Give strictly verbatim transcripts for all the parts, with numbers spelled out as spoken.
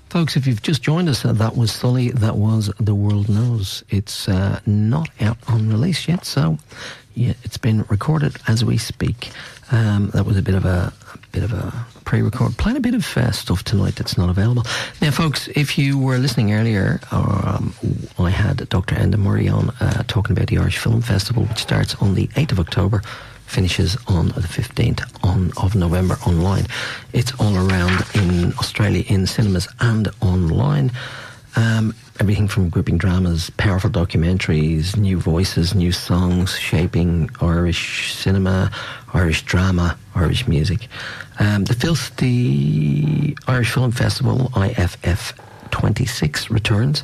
Folks, if you've just joined us, uh, that was Sully, that was The World Knows. It's uh, not out on release yet, so yeah, it's been recorded as we speak. Um, that was a bit of a, a bit of a pre-record. Playing a bit of uh, stuff tonight that's not available. Now, folks, if you were listening earlier, um, I had Doctor Enda Murray on uh, talking about the Irish Film Festival, which starts on the eighth of October, finishes on the fifteenth on, of November online. It's all around in Australia in cinemas and online. Um, everything from gripping dramas, powerful documentaries, new voices, new songs, shaping Irish cinema, Irish drama, Irish music. Um, the, Fils- the Irish Film Festival, I F F twenty-six, returns.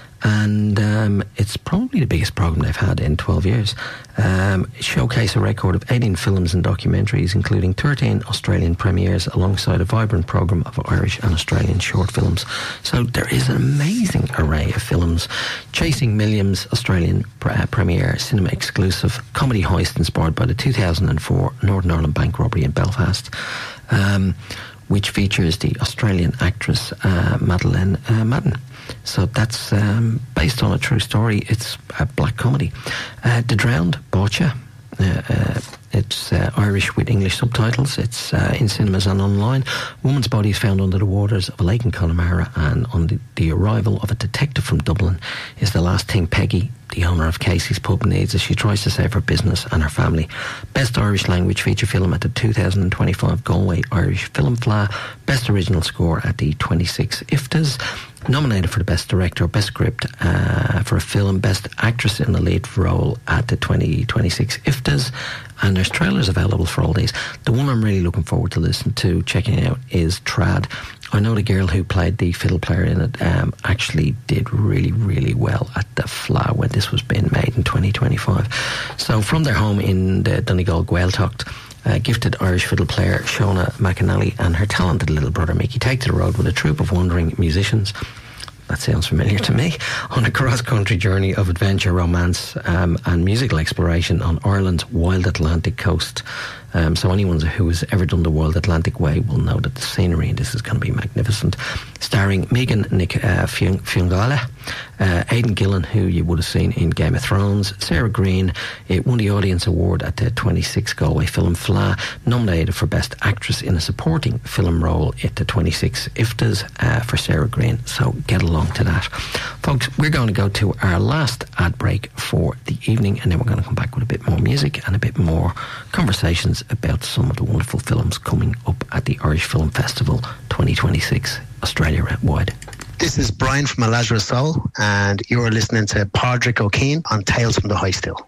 And um, it's probably the biggest programme they've had in twelve years. Um, showcase a record of eighteen films and documentaries, including thirteen Australian premieres, alongside a vibrant programme of Irish and Australian short films. So there is an amazing array of films. Chasing Millions, Australian uh, premiere, cinema exclusive, comedy heist inspired by the two thousand four Northern Ireland bank robbery in Belfast, um, which features the Australian actress uh, Madeleine uh, Madden. So that's um, based on a true story. It's a black comedy. Uh, The Drowned, Botcha. Uh, uh, it's uh, Irish with English subtitles. It's uh, in cinemas and online. Woman's body is found under the waters of a lake in Connemara, and on the, the arrival of a detective from Dublin is the last thing Peggy, the owner of Casey's Pub, needs as she tries to save her business and her family. Best Irish Language Feature Film at the two thousand twenty-five Galway Irish Film Fleadh. Best Original Score at the twenty-six I F T As. Nominated for the Best Director, Best Script uh, for a Film, Best Actress in the Lead Role at the twenty twenty-six I F T As. And there's trailers available for all these. The one I'm really looking forward to listening to, checking out, is Trad. I know the girl who played the fiddle player in it um, actually did really, really well at the Fleadh when this was being made in twenty twenty-five. So from their home in the Donegal Gaeltacht, Uh, gifted Irish fiddle player Shona McAnally and her talented little brother Mickey take to the road with a troupe of wandering musicians. That sounds familiar to me. On a cross-country journey of adventure, romance um, and musical exploration on Ireland's wild Atlantic coast. Um, so anyone who has ever done the Wild Atlantic Way will know that the scenery in this is going to be magnificent. Starring Megan Nick uh, Fiongala, uh, Aidan Gillen, who you would have seen in Game of Thrones, Sarah Green. It won the Audience Award at the twenty-six Galway Film Fleadh, nominated for Best Actress in a Supporting Film Role at the twenty-six I F T As uh, for Sarah Green. So get along to that. Folks, we're going to go to our last ad break for the evening, and then we're going to come back with a bit more music and a bit more conversations about some of the wonderful films coming up at the Irish Film Festival twenty twenty-six, Australia-wide. This is Brian from Alazra Soul, and you are listening to Padraig O'Keefe on Tales from the High Still.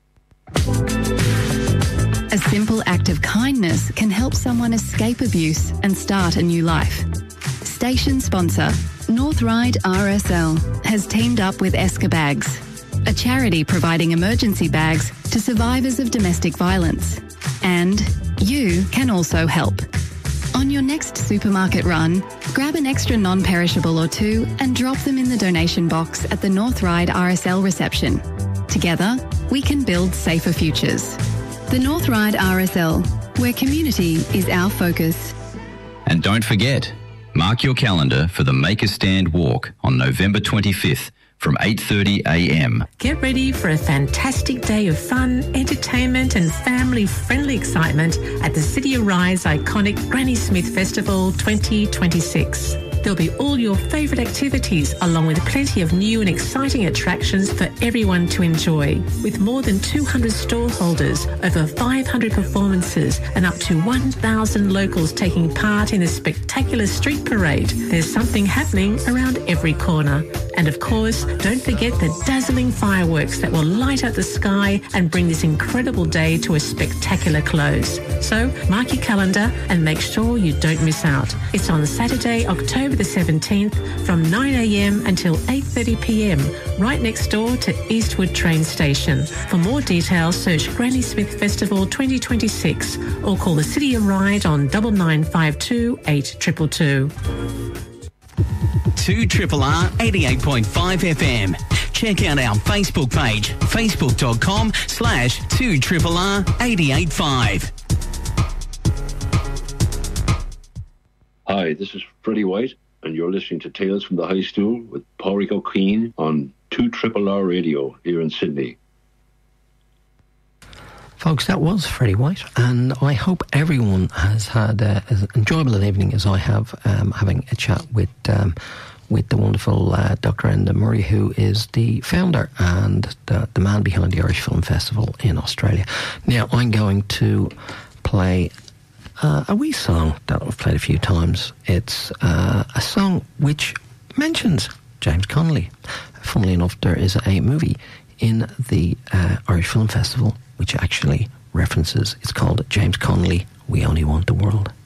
A simple act of kindness can help someone escape abuse and start a new life. Station sponsor, North Ryde R S L, has teamed up with Esker Bags, a charity providing emergency bags to survivors of domestic violence. And you can also help. On your next supermarket run, grab an extra non-perishable or two and drop them in the donation box at the North Ryde R S L reception. Together, we can build safer futures. The North Ryde R S L, where community is our focus. And don't forget, mark your calendar for the Make a Stand Walk on November twenty-fifth from eight thirty a m. Get ready for a fantastic day of fun, entertainment and family-friendly excitement at the City of Rye's iconic Granny Smith Festival twenty twenty-six. There'll be all your favourite activities, along with plenty of new and exciting attractions for everyone to enjoy. With more than two hundred stallholders, over five hundred performances and up to one thousand locals taking part in a spectacular street parade, there's something happening around every corner. And of course, don't forget the dazzling fireworks that will light up the sky and bring this incredible day to a spectacular close. So mark your calendar and make sure you don't miss out. It's on Saturday, October the seventeenth from nine a m until eight thirty p m right next door to Eastwood train station. For more details, search Granny Smith Festival twenty twenty-six or call the City of Ryde on double nine five two eight two two two. two R R R eighty-eight point five F M. Check out our Facebook page, facebook.com slash 2RRR eighty-eight five. Hi, this is Freddie White, and you're listening to Tales from the High Stool with Pádraig O'Keefe on two Triple R Radio here in Sydney. Folks, that was Freddie White, and I hope everyone has had uh, as enjoyable an evening as I have, um, having a chat with um, with the wonderful uh, Doctor Enda Murray, who is the founder and the, the man behind the Irish Film Festival in Australia. Now, I'm going to play uh, a wee song that I've played a few times. It's uh, a song which mentions James Connolly. Funnily enough, there is a movie in the uh, Irish Film Festival which actually references, it's called James Connolly, We Only Want the World.